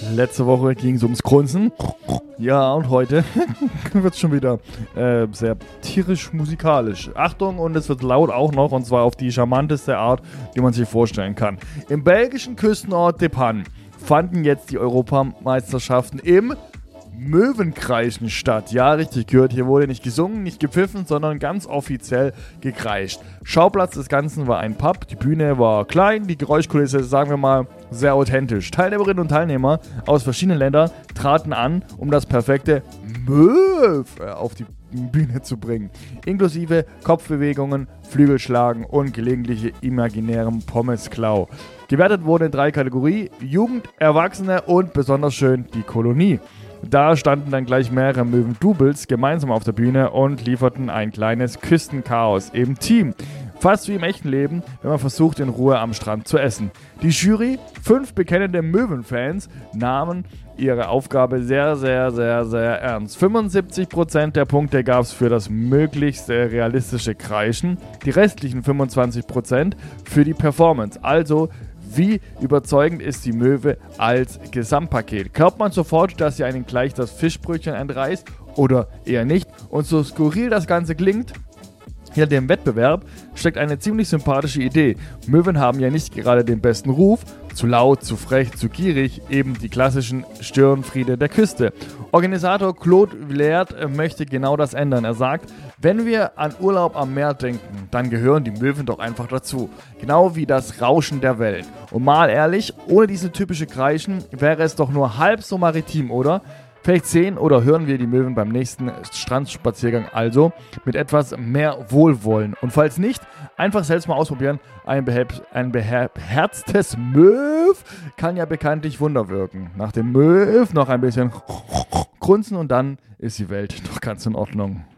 Letzte Woche ging es ums Grunzen. Ja, und heute wird es schon wieder sehr tierisch-musikalisch. Achtung, und es wird laut auch noch, und zwar auf die charmanteste Art, die man sich vorstellen kann. Im belgischen Küstenort De Panne fanden jetzt die Europameisterschaften im Möwenkreischen statt. Ja, richtig gehört. Hier wurde nicht gesungen, nicht gepfiffen, sondern ganz offiziell gekreischt. Schauplatz des Ganzen war ein Pub. Die Bühne war klein, die Geräuschkulisse, sagen wir mal, sehr authentisch. Teilnehmerinnen und Teilnehmer aus verschiedenen Ländern traten an, um das perfekte Möw auf die Bühne zu bringen. Inklusive Kopfbewegungen, Flügelschlagen und gelegentliche imaginärem Pommesklau. Gewertet wurde in 3 Kategorien: Jugend, Erwachsene und besonders schön die Kolonie. Da standen dann gleich mehrere Möwen-Doubles gemeinsam auf der Bühne und lieferten ein kleines Küstenchaos im Team. Fast wie im echten Leben, wenn man versucht, in Ruhe am Strand zu essen. Die Jury, 5 bekennende Möwen-Fans, nahmen ihre Aufgabe sehr, sehr, sehr, sehr ernst. 75% der Punkte gab es für das möglichst realistische Kreischen, die restlichen 25% für die Performance. Also, wie überzeugend ist die Möwe als Gesamtpaket? Glaubt man sofort, dass sie einen gleich das Fischbrötchen entreißt oder eher nicht? Und so skurril das Ganze klingt, hinter dem Wettbewerb steckt eine ziemlich sympathische Idee. Möwen haben ja nicht gerade den besten Ruf, zu laut, zu frech, zu gierig, eben die klassischen Störenfriede der Küste. Organisator Claude Villert möchte genau das ändern. Er sagt, wenn wir an Urlaub am Meer denken, dann gehören die Möwen doch einfach dazu. Genau wie das Rauschen der Wellen. Und mal ehrlich, ohne diese typische Kreischen wäre es doch nur halb so maritim, oder? Vielleicht sehen oder hören wir die Möwen beim nächsten Strandspaziergang also mit etwas mehr Wohlwollen. Und falls nicht, einfach selbst mal ausprobieren. Ein beherztes Möw kann ja bekanntlich Wunder wirken. Nach dem Möw noch ein bisschen grunzen und dann ist die Welt doch ganz in Ordnung.